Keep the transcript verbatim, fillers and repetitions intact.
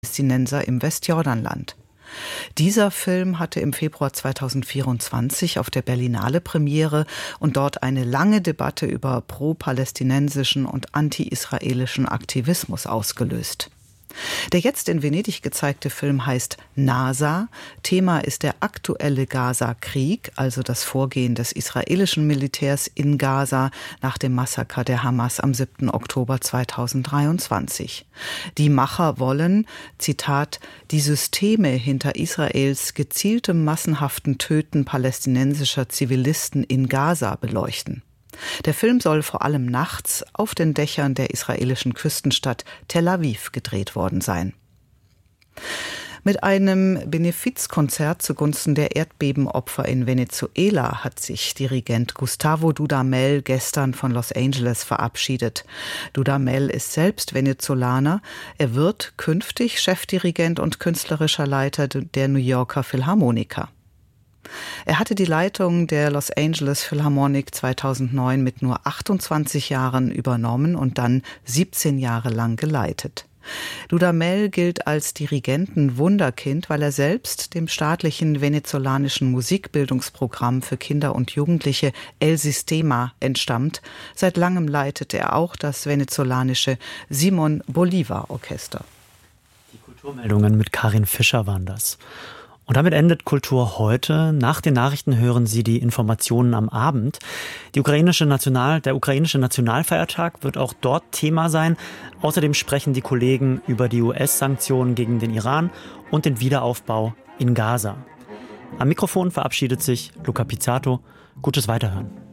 Palästinenser im Westjordanland. Dieser Film hatte im Februar zweitausendvierundzwanzig auf der Berlinale Premiere und dort eine lange Debatte über pro-palästinensischen und anti-israelischen Aktivismus ausgelöst. Der jetzt in Venedig gezeigte Film heißt Nasa. Thema ist der aktuelle Gaza-Krieg, also das Vorgehen des israelischen Militärs in Gaza nach dem Massaker der Hamas am siebten Oktober zweitausenddreiundzwanzig. Die Macher wollen, Zitat, die Systeme hinter Israels gezieltem massenhaften Töten palästinensischer Zivilisten in Gaza beleuchten. Der Film soll vor allem nachts auf den Dächern der israelischen Küstenstadt Tel Aviv gedreht worden sein. Mit einem Benefizkonzert zugunsten der Erdbebenopfer in Venezuela hat sich Dirigent Gustavo Dudamel gestern von Los Angeles verabschiedet. Dudamel ist selbst Venezolaner. Er wird künftig Chefdirigent und künstlerischer Leiter der New Yorker Philharmoniker. Er hatte die Leitung der Los Angeles Philharmonic zweitausendneun mit nur achtundzwanzig Jahren übernommen und dann siebzehn Jahre lang geleitet. Dudamel gilt als Dirigenten-Wunderkind, weil er selbst dem staatlichen venezolanischen Musikbildungsprogramm für Kinder und Jugendliche El Sistema entstammt. Seit langem leitet er auch das venezolanische Simón Bolívar Orchester. Die Kulturmeldungen mit Karin Fischer waren das. Und damit endet Kultur heute. Nach den Nachrichten hören Sie die Informationen am Abend. Die ukrainische National, der ukrainische Nationalfeiertag wird auch dort Thema sein. Außerdem sprechen die Kollegen über die U S-Sanktionen gegen den Iran und den Wiederaufbau in Gaza. Am Mikrofon verabschiedet sich Luca Pizzato. Gutes Weiterhören.